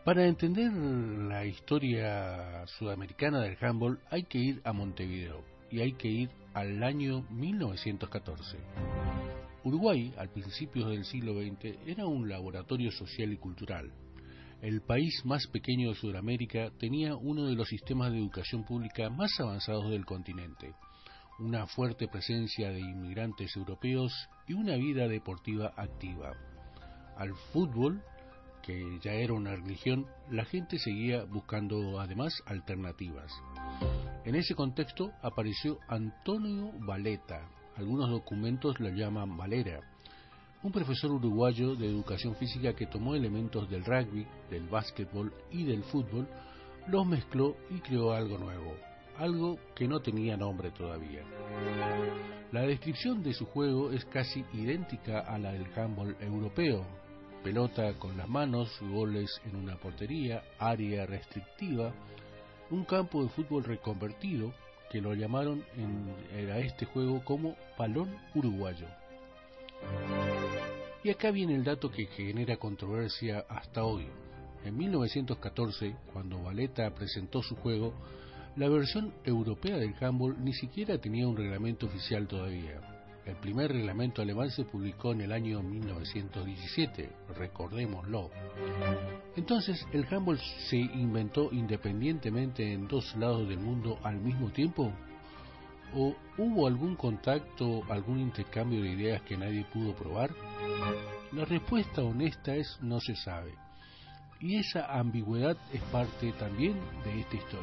Para entender la historia sudamericana del handball hay que ir a Montevideo y hay que ir al año 1914. Uruguay, al principio del siglo XX, era un laboratorio social y cultural. El país más pequeño de Sudamérica tenía uno de los sistemas de educación pública más avanzados del continente, una fuerte presencia de inmigrantes europeos y una vida deportiva activa. Al fútbol, que ya era una religión, la gente seguía buscando además alternativas. En ese contexto apareció Antonio Valeta, algunos documentos lo llaman Valera, un profesor uruguayo de educación física que tomó elementos del rugby, del básquetbol y del fútbol, los mezcló y creó algo nuevo, algo que no tenía nombre todavía. La descripción de su juego es casi idéntica a la del handball europeo: pelota con las manos, goles en una portería, área restrictiva, un campo de fútbol reconvertido que lo llamaron a este juego como balón uruguayo. Y acá viene el dato que genera controversia hasta hoy. En 1914, cuando Valeta presentó su juego, la versión europea del handball ni siquiera tenía un reglamento oficial todavía. El primer reglamento alemán se publicó en el año 1917, recordémoslo. Entonces, ¿el handball se inventó independientemente en dos lados del mundo al mismo tiempo? ¿O hubo algún contacto, algún intercambio de ideas que nadie pudo probar? La respuesta honesta es no se sabe. Y esa ambigüedad es parte también de esta historia.